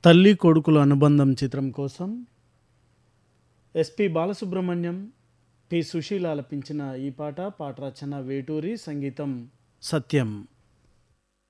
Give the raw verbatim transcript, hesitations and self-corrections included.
తల్లి కొడుకుల అనుబంధం చిత్రం కోసం ఎస్పి బాలసుబ్రహ్మణ్యం, పి సుశీల ఆలపించిన ఈ పాట. పాట రచన వేటూరి, సంగీతం సత్యం.